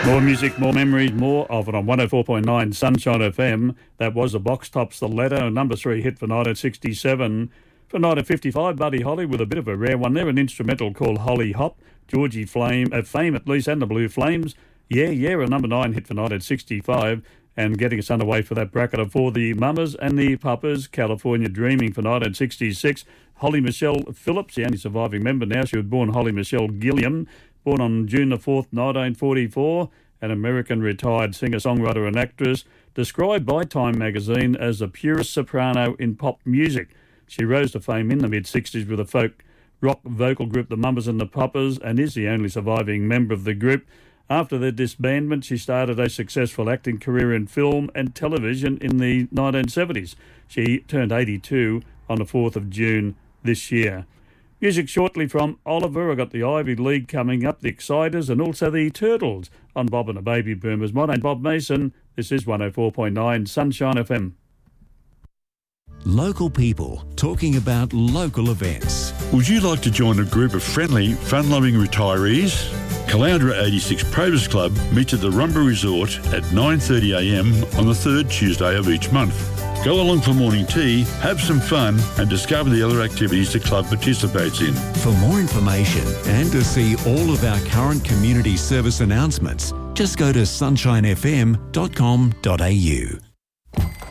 More music, more memories, more of it on 104.9 Sunshine FM. That was the Box Tops, The Letter, number 3 hit for 1967. For 1955, Buddy Holly with a bit of a rare one there, an instrumental called Holly Hop. Georgie Fame at least, and the Blue Flames. Yeah, a number 9 hit for 1965. And getting us underway for that bracket of For the Mamas and the Papas, California Dreaming for 1966. Holly Michelle Phillips, the only surviving member now. She was born Holly Michelle Gilliam, born on June the 4th, 1944, an American retired singer-songwriter and actress, described by Time magazine as the purest soprano in pop music. She rose to fame in the mid-60s with a folk rock vocal group, the Mamas and the Papas, and is the only surviving member of the group. After their disbandment, she started a successful acting career in film and television in the 1970s. She turned 82 on the 4th of June this year. Music shortly from Oliver. I've got the Ivy League coming up, the Exciters, and also the Turtles on Bob and the Baby Boomers. My name's Bob Mason. This is 104.9 Sunshine FM. Local people talking about local events. Would you like to join a group of friendly, fun-loving retirees? Caloundra 86 Probus Club meets at the Rumba Resort at 9:30am on the third Tuesday of each month. Go along for morning tea, have some fun and discover the other activities the club participates in. For more information and to see all of our current community service announcements, just go to sunshinefm.com.au.